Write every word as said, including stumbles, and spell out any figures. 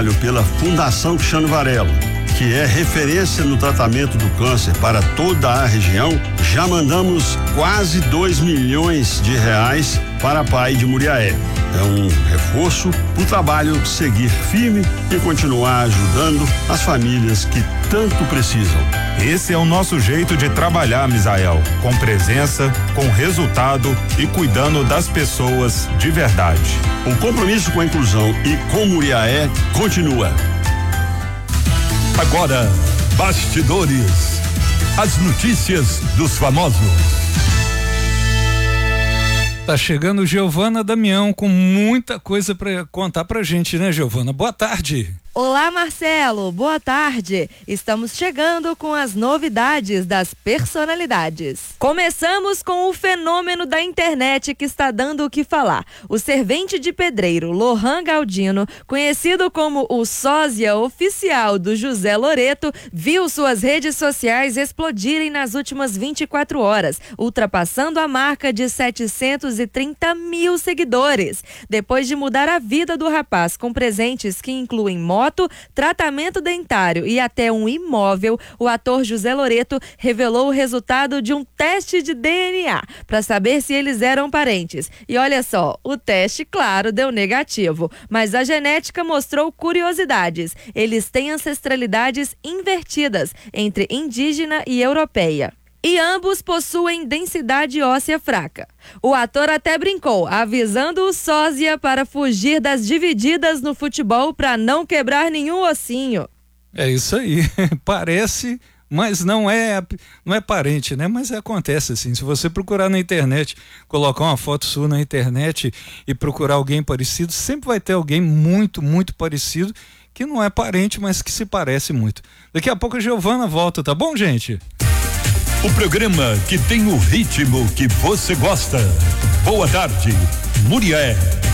trabalho pela Fundação Cristiano Varela, que é referência no tratamento do câncer para toda a região, já mandamos quase dois milhões de reais para a P A I de Muriaé. É um reforço para o trabalho seguir firme e continuar ajudando as famílias que tanto precisam. Esse é o nosso jeito de trabalhar, Misael, com presença, com resultado e cuidando das pessoas de verdade. O compromisso com a inclusão e com Muriaé continua. Agora, bastidores. As notícias dos famosos. Tá chegando Giovana Damião com muita coisa para contar pra gente, né, Giovana? Boa tarde. Olá, Marcelo, boa tarde. Estamos chegando com as novidades das personalidades. Começamos com o fenômeno da internet que está dando o que falar. O servente de pedreiro Lohan Galdino, conhecido como o sósia oficial do José Loreto, viu suas redes sociais explodirem nas últimas vinte e quatro horas, ultrapassando a marca de setecentos e trinta mil seguidores. Depois de mudar a vida do rapaz com presentes que incluem moto, tratamento dentário e até um imóvel, o ator José Loreto revelou o resultado de um teste de D N A para saber se eles eram parentes. E olha só, o teste, claro, deu negativo, mas a genética mostrou curiosidades. Eles têm ancestralidades invertidas entre indígena e europeia. E ambos possuem densidade óssea fraca. O ator até brincou, avisando o sósia para fugir das divididas no futebol para não quebrar nenhum ossinho. É isso aí, parece, mas não é, não é parente, né? Mas acontece assim, se você procurar na internet, colocar uma foto sua na internet e procurar alguém parecido, sempre vai ter alguém muito, muito parecido, que não é parente, mas que se parece muito. Daqui a pouco a Giovana volta, tá bom, gente? O programa que tem o ritmo que você gosta. Boa tarde, Muriaé.